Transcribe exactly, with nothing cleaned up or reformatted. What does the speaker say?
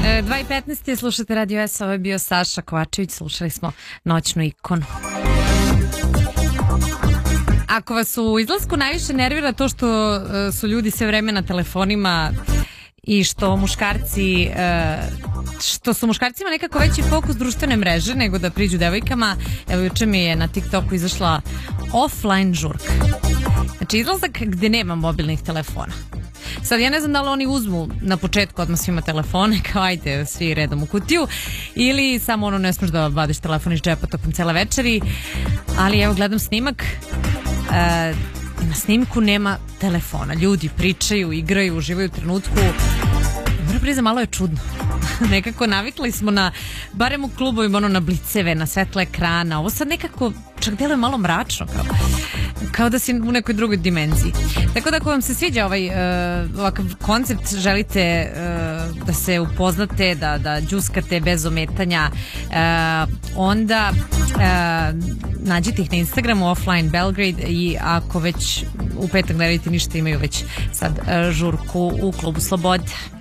dva i petnaest je, slušate Radio S, ovo je bio Saša Kovačević, slušali smo Noćnu ikonu. Ako vas u izlasku najviše nervira to što uh, su ljudi sve vreme na telefonima i što muškarci uh, što su muškarcima nekako veći fokus društvene mreže nego da priđu devojkama, evo juče mi je na TikToku izašla offline žurka. Znači izlazak gde nema mobilnih telefona. Sad ja ne znam da li oni uzmu na početku odmah svima telefone, kao ajde svi redom u kutiju, ili samo ono ne smeš da vadiš telefon iz džepa tokom cele večeri, ali evo gledam snimak, e, na snimku nema telefona, ljudi pričaju, igraju, uživaju u trenutku. Moram priznati, malo je čudno. Nekako navikli smo na, barem u klubovima, ono na bliceve, na svetla ekrana, ovo sad nekako čak deluje malo mračno, kao, kao da si u nekoj drugoj dimenziji. Tako da ako vam se sviđa ovaj uh, ovakav koncept, želite uh, da se upoznate, da, da džuskate bez ometanja, uh, onda uh, nađite ih na Instagramu Offline Belgrade i ako već u petak ne radite ništa, imaju već sad uh, žurku u klubu Slobode.